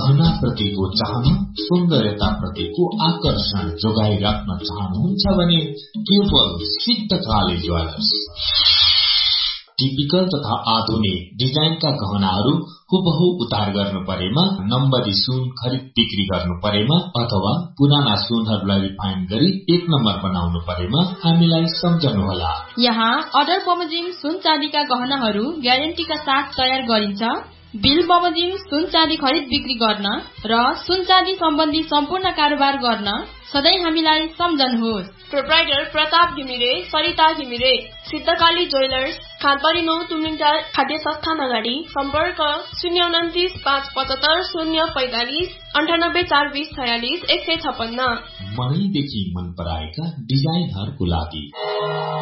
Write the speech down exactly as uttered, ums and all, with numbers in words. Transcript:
गहना प्रतिको चाहना, सौन्दर्यता प्रतिको आकर्षण जोगाइराख्न चाहनुहुन्छ भने केवल सिद्धकाली ज्वेलर्स। टिपिकल तथा आधुनिक डिजाइनका गहनाहरू हुबहु उतार गर्नु परेमा, नम्बरी सुन खरिद बिक्री गर्नु परेमा अथवा पुराना सुनहरूलाई रिफाइन गरी एक नम्बर बनाउनु परेमा हामीलाई सम्झनुहोला। यहाँ अर्डर बमोजिम सुन चाँदीका गहनाहरू ग्यारेन्टीका साथ तयार गरिन्छ। बिल बमोजिम सुन चाँदी खरिद बिक्री गर्न र सुन चाँदी सम्बन्धी सम्पूर्ण कारोबार गर्न सधैँ हामीलाई सम्झनुहोस्। प्रोप्राइटर प्रताप घिमिरे, सरिता घिमिरे, सिद्धकाली ज्वेलर्स, खानपरी नौ तुमिङटार खाद्य संस्थान अगाडि। सम्पर्क शून्य उन्तिस पाँच पचहत्तर शून्य पैंतालिस अन्ठानब्बे चार बीस छयालिस एक सय छप्पन्न। मनैदेखि मन पराएका डिजाइनहरूको लागि